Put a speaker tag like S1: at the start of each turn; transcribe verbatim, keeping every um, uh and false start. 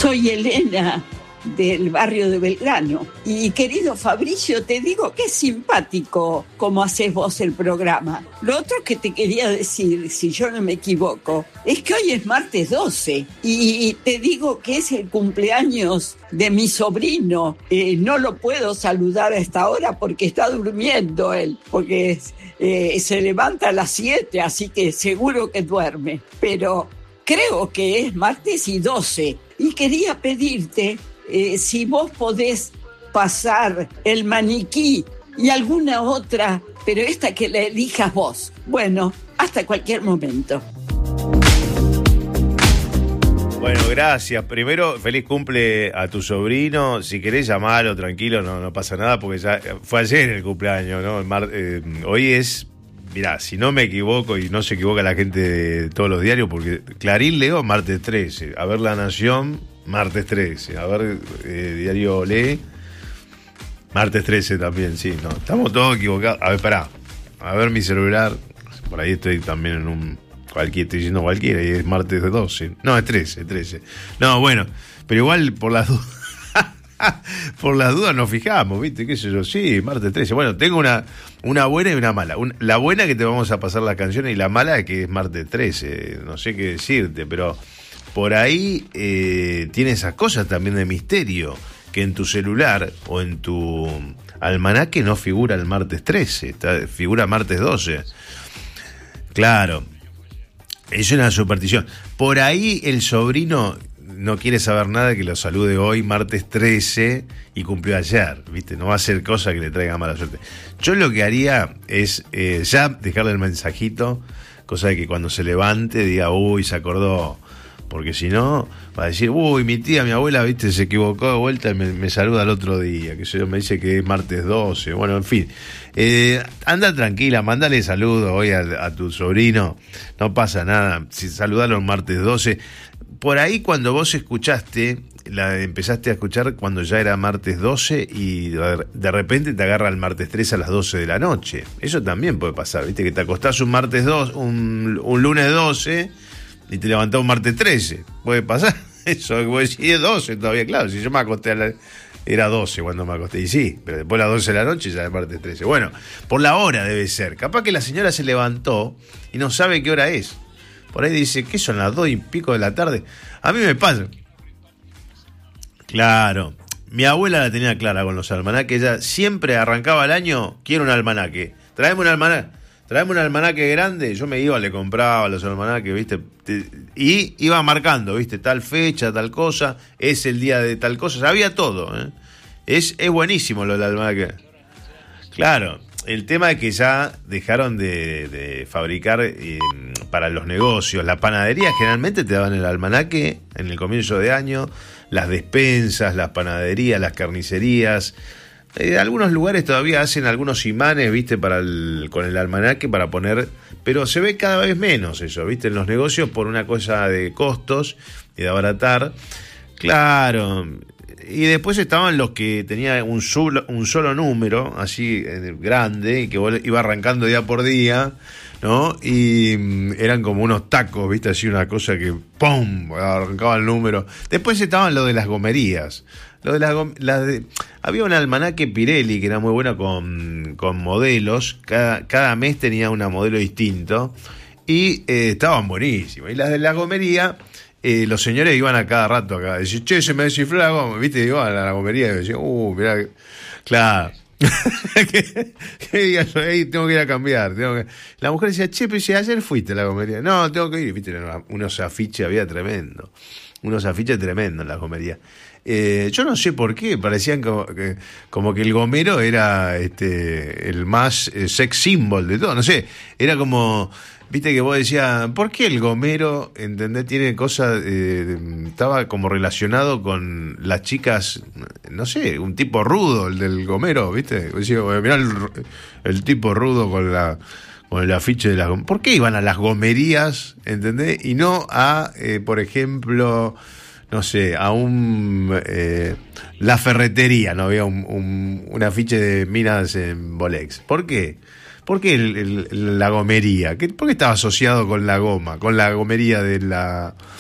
S1: Soy Elena, del barrio de Belgrano. Y querido Fabricio, te digo que es simpático cómo haces vos el programa. Lo otro que te quería decir, si yo no me equivoco, es que hoy es martes doce y te digo que es el cumpleaños de mi sobrino. Eh, no lo puedo saludar a esta hora porque está durmiendo él, porque eh, se levanta a las siete, así que seguro que duerme. Pero creo que es martes y doce. Y quería pedirte Eh, si vos podés pasar el maniquí y alguna otra, pero esta que la elijas vos. Bueno, hasta cualquier momento.
S2: Bueno, gracias. Primero, feliz cumple a tu sobrino. Si querés llamarlo, tranquilo, no, no pasa nada, porque ya fue ayer el cumpleaños, ¿no? El mar, eh, hoy es, mirá, si no me equivoco y no se equivoca la gente de todos los diarios, porque Clarín leo martes trece, a ver La Nación martes trece, a ver, eh, Diario Lee, martes trece también, sí, no, estamos todos equivocados. A ver, pará, a ver mi celular, por ahí estoy también en un, cualquier, estoy diciendo cualquiera, y es martes de doce, no, es trece, trece, no, bueno, pero igual por las dudas, por las dudas nos fijamos, ¿viste? ¿Qué sé yo? Sí, martes trece, bueno, tengo una, una buena y una mala, una, la buena que te vamos a pasar las canciones y la mala que es martes trece, no sé qué decirte, pero por ahí eh, tiene esas cosas también de misterio, que en tu celular o en tu almanaque no figura el martes trece, está, figura martes doce. Claro, es una superstición. Por ahí el sobrino no quiere saber nada que lo salude hoy, martes trece, y cumplió ayer, ¿viste? No va a ser cosa que le traiga mala suerte. Yo lo que haría es eh, ya dejarle el mensajito, cosa de que cuando se levante diga, uy, se acordó. Porque si no, va a decir, uy, mi tía, mi abuela, viste, se equivocó de vuelta y me, me saluda el otro día, que yo me dice que es martes doce, bueno, en fin. Eh, anda tranquila, mandale saludos hoy a, a tu sobrino, no pasa nada, si saludalo el martes doce. Por ahí cuando vos escuchaste, la empezaste a escuchar cuando ya era martes doce y de repente te agarra el martes trece a las doce de la noche. Eso también puede pasar, viste, que te acostás un martes dos, un, un lunes doce... y te levantás un martes trece, puede pasar eso, que vos decís, es doce todavía, claro, si yo me acosté a la, era doce cuando me acosté, y sí, pero después a las doce de la noche ya es martes trece, bueno, por la hora debe ser, capaz que la señora se levantó y no sabe qué hora es, por ahí dice, ¿qué son las dos y pico de la tarde? A mí me pasa, claro, mi abuela la tenía clara con los almanaques, ella siempre arrancaba el año, quiero un almanaque, tráeme un almanaque, Traeme un almanaque grande, yo me iba, le compraba los almanaques, ¿viste? Y iba marcando, ¿viste? Tal fecha, tal cosa, es el día de tal cosa, sabía todo, ¿eh? Es, es buenísimo lo del almanaque. Claro, el tema es que ya dejaron de, de fabricar eh, para los negocios. Las panaderías generalmente te daban el almanaque en el comienzo de año, las despensas, las panaderías, las carnicerías. Eh, algunos lugares todavía hacen algunos imanes, viste, para el, con el almanaque para poner, pero se ve cada vez menos eso, viste, en los negocios por una cosa de costos y de abaratar. Claro. Y después estaban los que tenían un solo, un solo número, así eh, grande, y que iba arrancando día por día, ¿no? Y mm, eran como unos tacos, viste, así una cosa que ¡pum! Arrancaba el número. Después estaban lo de las gomerías. Lo de las la de, había un almanaque Pirelli que era muy bueno con, con modelos, cada, cada mes tenía una modelo distinto y eh, estaban buenísimos. Y las de la gomería, eh, los señores iban a cada rato acá, decían, che, se me descifró la goma, viste, iban a la gomería y decían, uh, mirá, claro. que, que diga yo, hey, tengo que ir a cambiar, tengo que... La mujer decía, che, pero si ayer fuiste a la gomería, no, tengo que ir, viste, unos afiches había tremendo, unos afiches tremendos en la gomería. Eh, yo no sé por qué, parecían como que, como que el gomero era este el más eh, sex symbol de todo, no sé, era como, viste que vos decías, ¿por qué el gomero, entendés, tiene cosas, eh, estaba como relacionado con las chicas, no sé, un tipo rudo, el del gomero, viste, decía, mirá el, el tipo rudo con la con el afiche de las, ¿por qué iban a las gomerías, entendés? Y no a, eh, por ejemplo, no sé, a un eh, la ferretería, no había un, un, un afiche de minas en Bolex. ¿Por qué? ¿Por qué el, el, la gomería? ¿Por qué estaba asociado con la goma, con la gomería de la